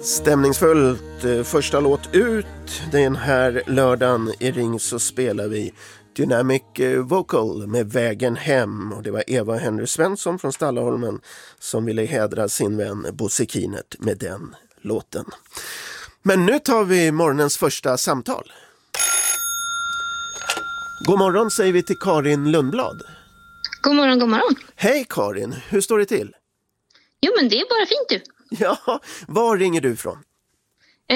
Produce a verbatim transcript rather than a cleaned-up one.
Stämningsfullt, första låt ut den här lördagen i Ring så spelar vi Dynamic Vocal med Vägen hem, och det var Eva Henry Svensson från Stallaholmen som ville hedra sin vän Bosse Kinert med den låten. Men nu tar vi morgonens första samtal. God morgon säger vi till Karin Lundblad. God morgon, god morgon. Hej Karin, hur står det till? Jo men det är bara fint du. Ja, var ringer du ifrån?